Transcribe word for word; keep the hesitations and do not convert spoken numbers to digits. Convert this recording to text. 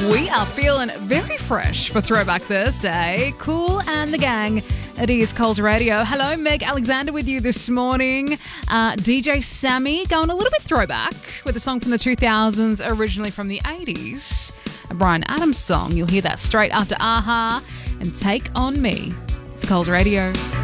We are feeling very fresh for Throwback Thursday. Kool and the gang. It is Coles Radio. Hello, Meg Alexander with you this morning. Uh, D J Sammy going a little bit throwback with a song from the two thousands, originally from the eighties. A Bryan Adams song. You'll hear that straight after A-ha and Take On Me. It's Coles Radio.